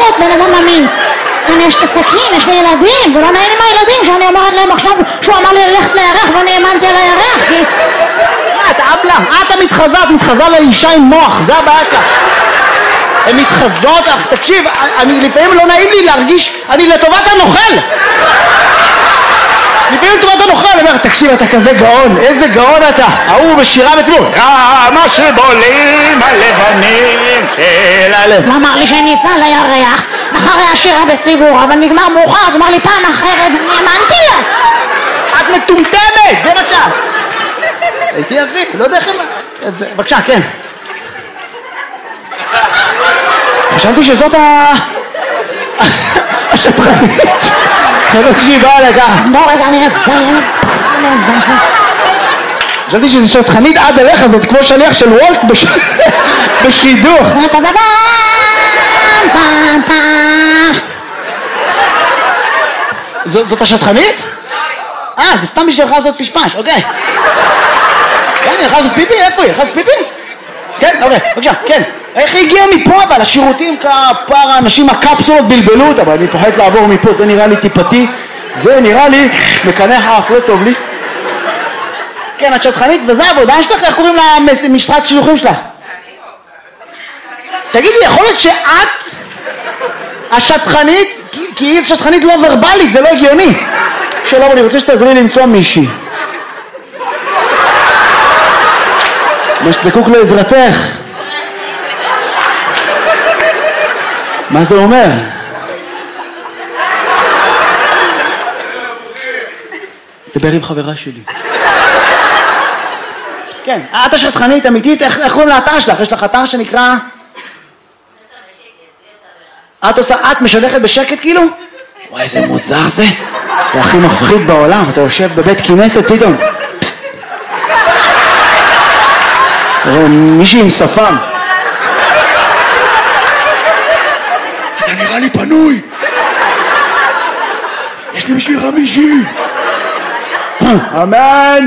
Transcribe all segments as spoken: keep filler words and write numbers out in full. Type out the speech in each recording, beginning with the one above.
להיות בן אדם אמין. אני יש את הסכין, יש לי ילדים, ולא נעים עם הילדים שאני אומרת להם עכשיו שהוא אמר לי ללכת לירח ואני האמנתי על הירח. כי... מה, את אבלה? את המתחזה, את מתחזה לאישה עם מוח, זה הבעיה שלך. הן מתחזות לך, תקשיב, אני לפעמים לא נעים לי להרגיש, אני לטובת הנוכל. לפעמים לטובת הנוכל, אני אומר, תקשיב, אתה כזה גאון, איזה גאון אתה. ההוא בשירה בציבור, כמה שבולים הלבנים של הלב. הוא אמר לי שאני אסע לירח אחרי השירה בציבור, אבל נגמר מאוחר, אז אמר לי פעם אחרת, אני האמנתי לה. את מטומטמת, זה מה שאת. הייתי יביא, לא יודע איך הם... בבקשה, כן. חשבתי שזאת ה... השטרנית. חשבתי שהיא באה לכך. בוא רגע, אני אסיים. חשבתי שזו שטרנית עד אליך, זאת כמו שליח של וולט בשחידוך. זאת השטרנית? אה, זה סתם בשבילך לעשות פשפש, אוקיי. כן, היא יכולה לעשות פיפי? איפה היא? יכולה לעשות פיפי? כן, אוקיי, בבקשה, כן. איך היא הגיעה מפה אבל? השירותים כפר האנשים, הקפסולות בלבלו אותה, אבל אני פוחד לעבור מפה, זה נראה לי טיפתי, זה נראה לי מקנה האף, לא טוב לי. כן, את שטחנית, וזה העבודה שלך? איך קוראים למשרת שילוחים שלך? תגידי, יכול להיות שאת השטחנית, כי היא שטחנית לא ורבלית, זה לא הגיוני. שלום, אני רוצה שתעזרי לי למצוא מישהי. מה שזקוק לעזרתך. מה זה אומר? דבר עם חברה שלי. כן, את השטחנית אמיתית, איך קוראים לאתר שלך? יש לך אתר שנקרא... את עושה, את משדכת בשקט כאילו? וואי, איזה מוזר זה. זה הכי מפחיד בעולם, אתה יושב בבית כנסת פתאום. תראה, מישהי עם שפם. אתה נראה לי פנוי. יש לי בשבילך מישהי. אמן.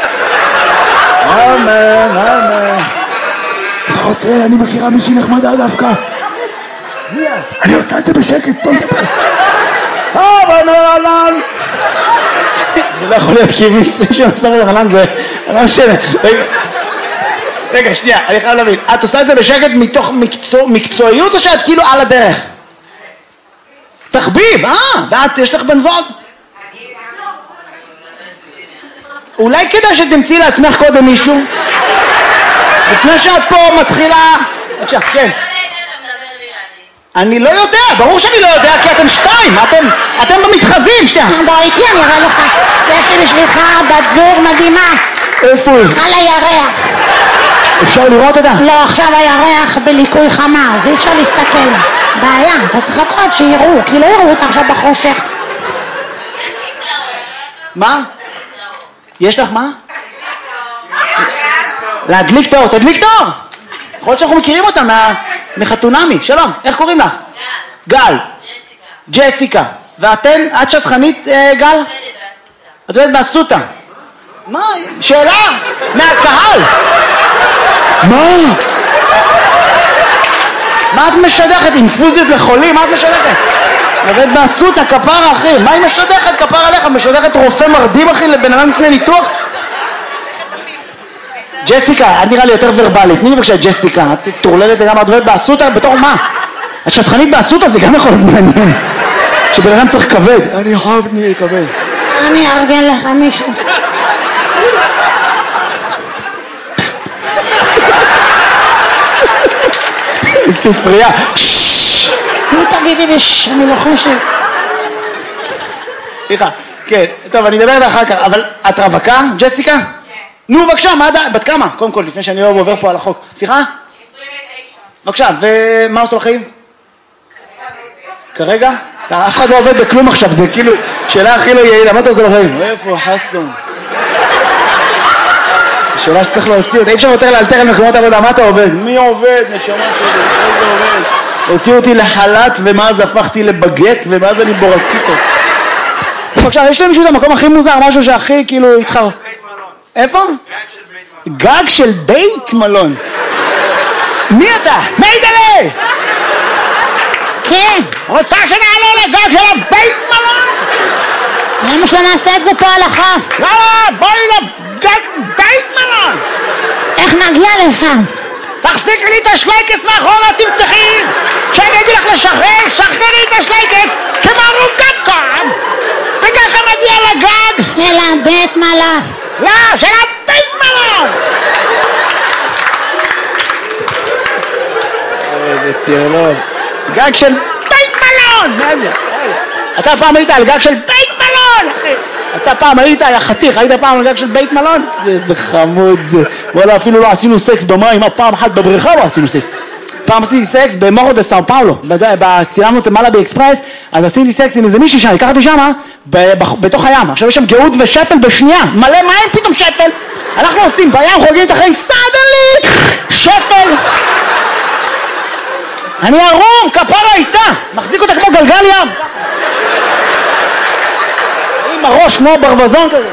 אמן, אמן. אתה רוצה, אני מכירה מישהי נחמדה דווקא. אני עושה את זה בשקט, טוב יותר. אבל נרלן. זה לא יכול להיות כי מישהו שעושה נרלן זה... לא משנה. רגע, שנייה, אני חייב להבין. את עושה את זה בשקט מתוך מקצועיות או שאת כאילו על הדרך? תחביב, אה? ואת, יש לך בן זוג? אולי כדאי שתמצאי לעצמך קודם מישהו? לפני שאת פה מתחילה... בבקשה, כן. אני לא יודע, ברור שאני לא יודע, כי אתם שתיים, אתם, אתם במתחזים, שתיים. בוא איתי, אני אראה לך. יש לי בשבילך בת זוג מדהימה. איפה היא? על הירח. אפשר לראות אותה? לא, עכשיו הירח בליקוי חמה, אז אי אפשר להסתכל. בעיה, אתה צריך לקרוא שיראו, כי לא יראו אותה עכשיו בחושך. מה? יש לך מה? להדליק תאור, תדליק תאור! יכול להיות שאנחנו מכירים אותה מחתונמי. שלום, איך קוראים לך? גל. גל. ג'סיקה. ג'סיקה. ואתן, את שטחנית, גל? את עובדת באסותא. מה? שאלה? מהקהל. מה? מה את משדכת? אינפוזיות לחולים? מה את משדכת? עובדת באסותא, כפרה אחי. מה היא משדכת? כפרה עליך. משדכת רופא מרדים אחי לבן אדם לפני ניתוח? ג'סיקה, את נראה לי יותר ורבלית. תני לי בבקשה ג'סיקה, את תורללת לגמרי, את עובדת באסותא בתור מה? את שטחנית באסותא, זה גם יכול להיות מעניין. שבן אדם צריך כבד. אני חייב לי כבד. אני ארגן לך מישהו. ספרייה. נו תגידי ביש, אני לוחשת. סליחה, כן, טוב, אני אדבר אחר כך, אבל את רווקה, ג'סיקה? כן. נו, בבקשה, מה בת כמה? קודם כל, לפני שאני עובר פה על החוק. סליחה? עשרים ותשע. בבקשה, ומה עושה לחיים? כרגע? אף אחד לא עובד בכלום עכשיו, זה כאילו שאלה הכי לא יעילה, מה אתה עושה לחיים? איפה חסון? שאלה שצריך להוציא אותה, אי אפשר יותר לאלתר על מקומות עבודה, מה אתה עובד? מי עובד? נשמה שלי, איזה עובד? הוציאו אותי לחל"ת ומה זה הפכתי לבגט ומה זה אני בורקיטו. בבקשה, יש למישהו את המקום הכי מוזר, משהו שהכי כאילו התחר... איפה? גג של בית מלון. מי אתה? מיידלה! כן. רוצה שנעלה לגג של הבית מלון? למה שלא נעשה את זה פה על החוף? לא, בואי לגג בית מלון. איך נגיע לשם? תחזיקי לי את השלייקס מאחורה, תמתחי. כשאני אגיד לך לשחרר, שחררי את השלייקס כמו רוגטקום. וככה נגיע לגג של הבית מלון. לא, של הבית מלון. איזה טירלון. גג של בית מלון. מה זה? אתה פעם היית על גג של בית מלון, אחי. אתה פעם היית, יא חתיך, היית פעם על גג של בית מלון? איזה חמוד זה. וואלה, אפילו לא עשינו סקס במים, פעם אחת בבריכה לא עשינו סקס. פעם עשיתי סקס במורו דה סאו פאולו, צילמנו את מעלה באקספרס, אז עשיתי סקס עם איזה מישהי שם, לקחתי שמה, בתוך הים. עכשיו יש שם גאות ושפל בשנייה, מלא מים, פתאום שפל. אנחנו עושים בים, חוגגים את החיים, סדלי, שפל. אני ערום, כפרה איתה, מחזיק אותה כמו גלגל ים. עם הראש כמו ברווזון כזה.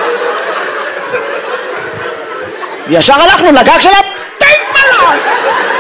ישר הלכנו לגג של הבית מלון.